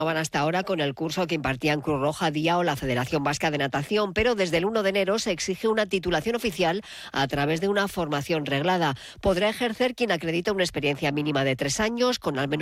Van hasta ahora con el curso que impartían Cruz Roja, Día o la Federación Vasca de Natación, pero desde el 1 de enero se exige una titulación oficial a través de una formación reglada. Podrá ejercer quien acredite una experiencia mínima de 3 años con al menos